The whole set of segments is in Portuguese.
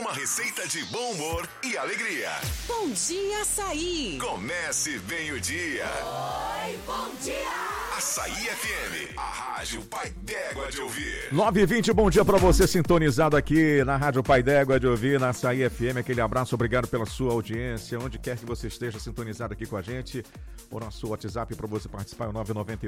Uma receita de bom humor e alegria. Bom dia, Açaí. Comece bem o dia. Oi, bom dia. Açaí FM, a rádio Pai d'Égua de ouvir. 9h20, bom dia pra você sintonizado aqui na rádio Pai d'Égua de ouvir, na Açaí FM. Aquele abraço, obrigado pela sua audiência, onde quer que você esteja sintonizado aqui com a gente. O nosso WhatsApp para você participar é o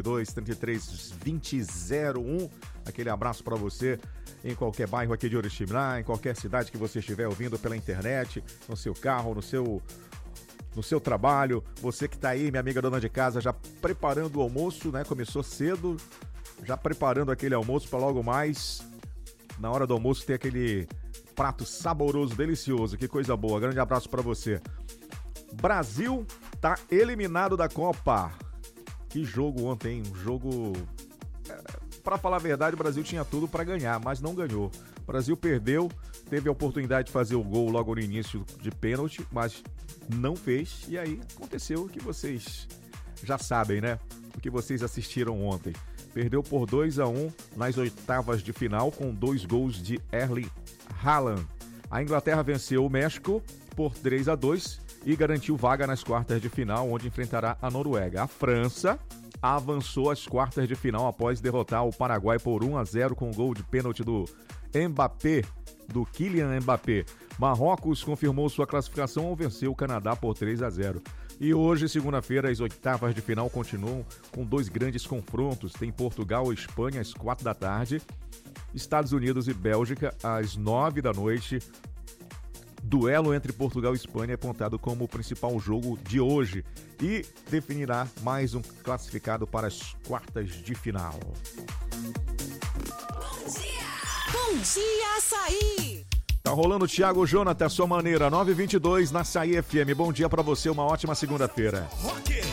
992-33-2001. Aquele abraço pra você em qualquer bairro aqui de Oriximiná, em qualquer cidade que você estiver ouvindo pela internet, no seu carro, no seu trabalho. Você que tá aí, minha amiga dona de casa, já preparando o almoço, né? Começou cedo, já preparando aquele almoço para logo mais, na hora do almoço, ter aquele prato saboroso, delicioso. Que coisa boa. Grande abraço para você. Brasil tá eliminado da Copa. Que jogo ontem, hein? Um jogo... Para falar a verdade, o Brasil tinha tudo para ganhar, mas não ganhou. O Brasil perdeu, teve a oportunidade de fazer o gol logo no início de pênalti, mas não fez. E aí aconteceu o que vocês já sabem, né? O que vocês assistiram ontem. Perdeu por 2-1 nas oitavas de final com 2 gols de Erling Haaland. A Inglaterra venceu o México por 3-2 e garantiu vaga nas quartas de final, onde enfrentará a Noruega. A França avançou às quartas de final após derrotar o Paraguai por 1-0 com o gol de pênalti do Mbappé, do Kylian Mbappé. Marrocos confirmou sua classificação ao vencer o Canadá por 3-0. E hoje, segunda-feira, as oitavas de final continuam com 2 grandes confrontos. Tem Portugal e Espanha às 4 da tarde, Estados Unidos e Bélgica às 9 da noite. Duelo entre Portugal e Espanha é apontado como o principal jogo de hoje e definirá mais um classificado para as quartas de final. Bom dia, Açaí. Tá rolando o Thiago Jonathan, a sua maneira, 9h22 na Açaí FM. Bom dia pra você, uma ótima segunda-feira. Rock